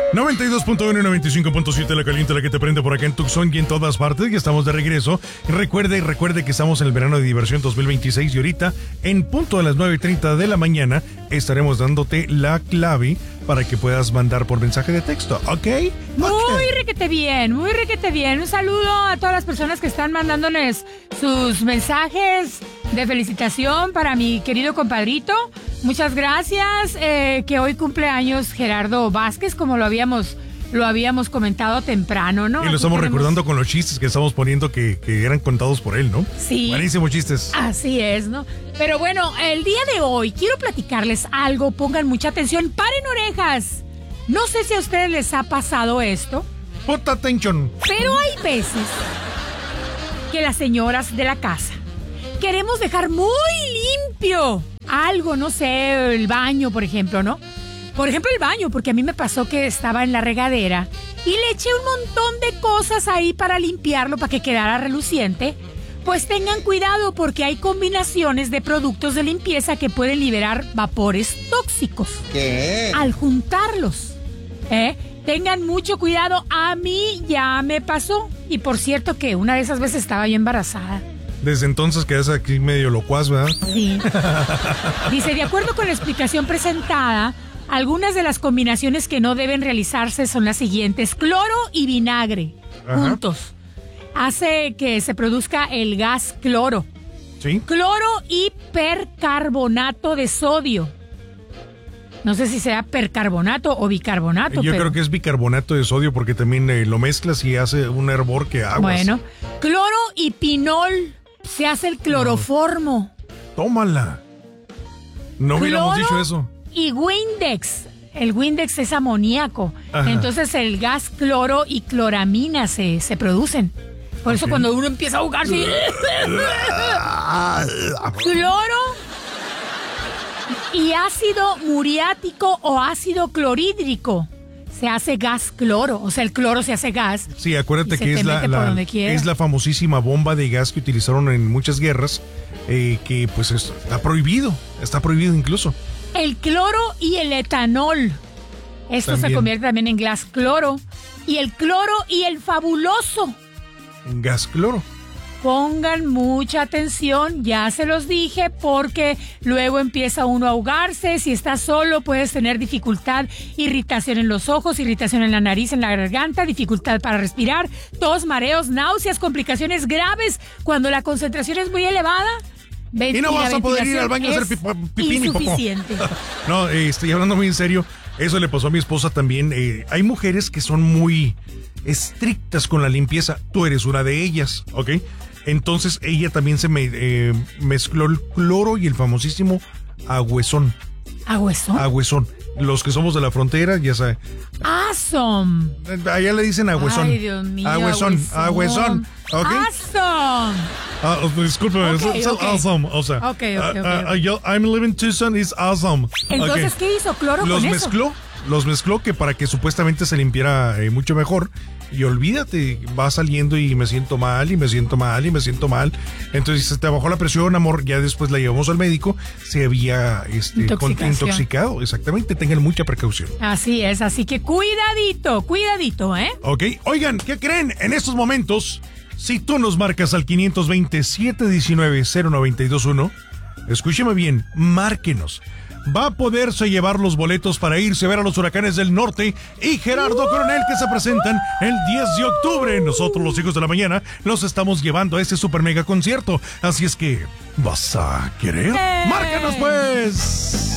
92.1 y 95.7 la caliente, la que te prende por acá en Tucson y en todas partes. Y estamos de regreso. Recuerde que estamos en el verano de diversión 2026 y ahorita, en punto de las 9:30 de la mañana, estaremos dándote la clave para que puedas mandar por mensaje de texto, ¿ok? Muy requete bien, muy requete bien. Un saludo a todas las personas que están mandándoles sus mensajes de felicitación para mi querido compadrito. Muchas gracias, que hoy cumple años Gerardo Vázquez, como lo habíamos comentado temprano, ¿no? Y lo estamos recordando con los chistes que estamos poniendo que eran contados por él, ¿no? Sí. Buenísimos chistes. Así es, ¿no? Pero bueno, el día de hoy quiero platicarles algo, pongan mucha atención, paren orejas. No sé si a ustedes les ha pasado esto. Put attention. Pero hay veces que las señoras de la casa queremos dejar muy limpio algo, no sé, el baño, por ejemplo, ¿no? Por ejemplo, el baño, porque a mí me pasó que estaba en la regadera y le eché un montón de cosas ahí para limpiarlo, para que quedara reluciente. Pues tengan cuidado porque hay combinaciones de productos de limpieza que pueden liberar vapores tóxicos. ¿Qué? Al juntarlos, tengan mucho cuidado. A mí ya me pasó. Y por cierto que una de esas veces estaba yo embarazada. Desde entonces quedas aquí medio locuaz, ¿verdad? Sí. Dice, de acuerdo con la explicación presentada, algunas de las combinaciones que no deben realizarse son las siguientes. Cloro y vinagre, juntos. Hace que se produzca el gas cloro. Sí. Cloro y percarbonato de sodio. No sé si sea percarbonato o bicarbonato. Yo creo que es bicarbonato de sodio porque también lo mezclas y hace un hervor que aguas. Bueno, cloro y pinol. Se hace el cloroformo. Tómala. No hubiéramos dicho eso. Y Windex. El Windex es amoníaco. Ajá. Entonces el gas cloro y cloramina se producen. Por eso cuando uno empieza a ahogarse... Cloro y ácido muriático o ácido clorhídrico. Se hace gas cloro, o sea, el cloro se hace gas. Sí, acuérdate que es la famosísima bomba de gas que utilizaron en muchas guerras, que pues está prohibido incluso. El cloro y el etanol. Esto también se convierte también en gas cloro. Y el cloro y el fabuloso. Gas cloro. Pongan mucha atención, ya se los dije, porque luego empieza uno a ahogarse. Si estás solo, puedes tener dificultad, irritación en los ojos, irritación en la nariz, en la garganta, dificultad para respirar, tos, mareos, náuseas, complicaciones graves cuando la concentración es muy elevada. Y no vas a poder ir al baño a hacer pipí ni popó. No, estoy hablando muy en serio. Eso le pasó a mi esposa también. Hay mujeres que son muy estrictas con la limpieza. Tú eres una de ellas, ¿ok? Entonces ella también se mezcló el cloro y el famosísimo agüezón. ¿Agüezón? Agüezón. Los que somos de la frontera, ya saben. Awesome. Allá le dicen agüezón. Ay, Dios mío. Agüezón. ¿Ok? Awesome. Discúlpeme, okay. Awesome. O sea, okay. I'm living Tucson is awesome. Entonces, ¿qué hizo cloro con eso? Los mezcló que para que supuestamente se limpiara mucho mejor. Y olvídate, va saliendo y me siento mal, y me siento mal, y me siento mal. Entonces se te bajó la presión, amor. Ya después la llevamos al médico. Se había intoxicado. Exactamente, tengan mucha precaución. Así es, así que cuidadito, ¿eh? Ok, oigan, ¿qué creen? En estos momentos, si tú nos marcas al 520-719-0921, escúcheme bien, márquenos. Va a poderse llevar los boletos para irse a ver a los Huracanes del Norte y Gerardo Coronel, que se presentan el 10 de octubre. Nosotros, los hijos de la mañana, los estamos llevando a ese super mega concierto. Así es que, ¿vas a querer? ¡Márcanos pues!